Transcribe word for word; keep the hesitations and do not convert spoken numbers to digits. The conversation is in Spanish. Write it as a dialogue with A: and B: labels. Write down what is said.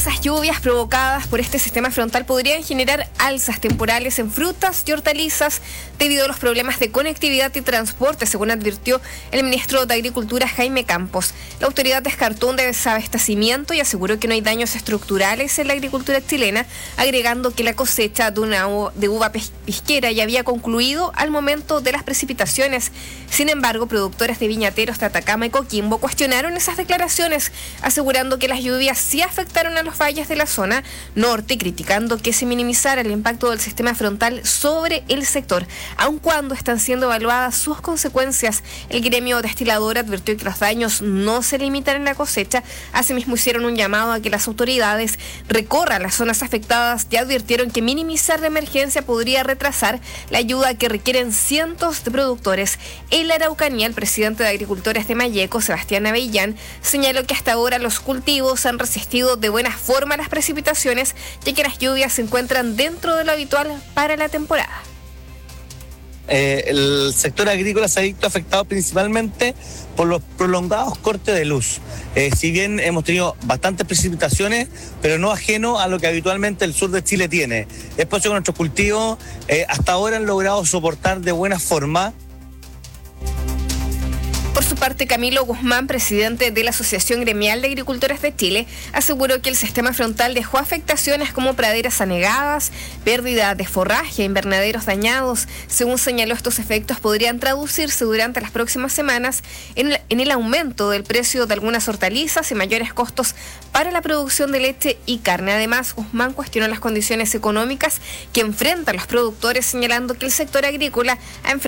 A: intensas lluvias provocadas por este sistema frontal podrían generar alzas temporales en frutas y hortalizas debido a los problemas de conectividad y transporte, según advirtió el ministro de Agricultura, Jaime Campos. La autoridad descartó un desabastecimiento y aseguró que no hay daños estructurales en la agricultura chilena, agregando que la cosecha de una u- de uva pes- pisquera ya había concluido al momento de las precipitaciones. Sin embargo, productores de viñateros de Atacama y Coquimbo cuestionaron esas declaraciones, asegurando que las lluvias sí afectaron a los valles de la zona norte y criticando que se minimizara el impacto del sistema frontal sobre el sector, aun cuando están siendo evaluadas sus consecuencias. El gremio destilador advirtió que los daños no se limitan en la cosecha. Asimismo, hicieron un llamado a que las autoridades recorran las zonas afectadas y advirtieron que minimizar la emergencia podría retrasar la ayuda que requieren cientos de productores. En la Araucanía, el presidente de Agricultores de Malleco, Sebastián Avellán, señaló que hasta ahora los cultivos han resistido de buena forma las precipitaciones, ya que las lluvias se encuentran dentro de lo habitual para la temporada.
B: Eh, el sector agrícola se ha visto afectado principalmente por los prolongados cortes de luz. Eh, si bien hemos tenido bastantes precipitaciones, pero no ajeno a lo que habitualmente el sur de Chile tiene. Es por eso que nuestros cultivos eh, hasta ahora han logrado soportar de buena forma.
A: Por su parte, Camilo Guzmán, presidente de la Asociación Gremial de Agricultores de Chile, aseguró que el sistema frontal dejó afectaciones como praderas anegadas, pérdida de forraje, invernaderos dañados. Según señaló, estos efectos podrían traducirse durante las próximas semanas en el, en el aumento del precio de algunas hortalizas y mayores costos para la producción de leche y carne. Además, Guzmán cuestionó las condiciones económicas que enfrentan los productores, señalando que el sector agrícola ha enfrentado